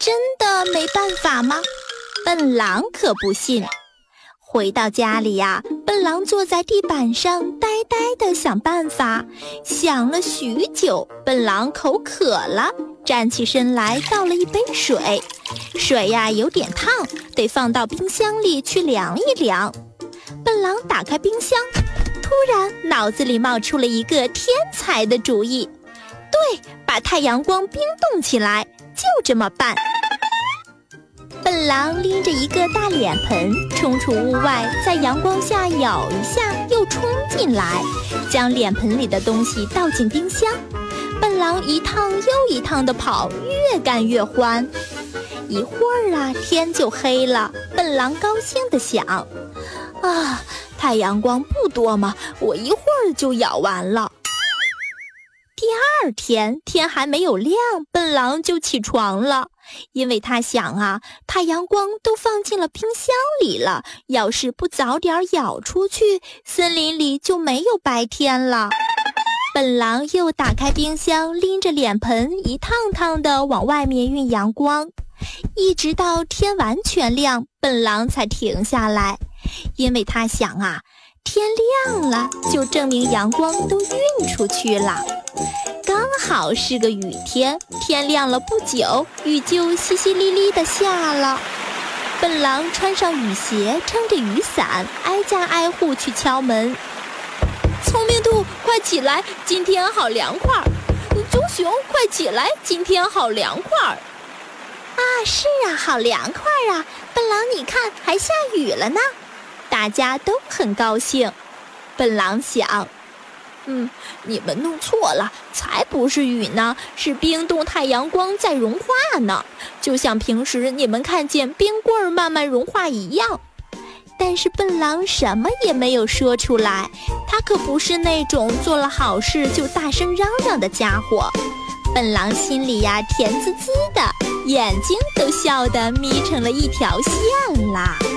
真的没办法吗？笨狼可不信。回到家里呀，笨狼坐在地板上呆呆地想办法，想了许久，笨狼口渴了，站起身来倒了一杯水。水呀有点烫，得放到冰箱里去凉一凉。笨狼打开冰箱，突然脑子里冒出了一个天才的主意。对，把太阳光冰冻起来，就这么办。笨狼拎着一个大脸盆冲出屋外，在阳光下咬一下，又冲进来，将脸盆里的东西倒进冰箱。笨狼一趟又一趟地跑，越干越欢。一会儿啊，天就黑了。笨狼高兴地想：啊，太阳光不多嘛，我一会儿就咬完了。第二天，天还没有亮，笨狼就起床了，因为他想啊，太阳光都放进了冰箱里了，要是不早点咬出去，森林里就没有白天了。笨狼又打开冰箱，拎着脸盆一趟趟地往外面运阳光，一直到天完全亮，笨狼才停下来，因为他想啊，天亮了就证明阳光都运出去了。刚好是个雨天，天亮了不久，雨就淅淅沥沥地下了。笨狼穿上雨鞋，撑着雨伞，挨家挨户去敲门。聪明兔，快起来，今天好凉快儿。棕熊，快起来，今天好凉快儿。啊，是啊，好凉快啊！笨狼，你看，还下雨了呢。大家都很高兴。笨狼想，你们弄错了，才不是雨呢，是冰冻太阳光在融化呢，就像平时你们看见冰棍慢慢融化一样。但是笨狼什么也没有说出来，他可不是那种做了好事就大声嚷嚷的家伙。笨狼心里呀甜滋滋的，眼睛都笑得眯成了一条线啦。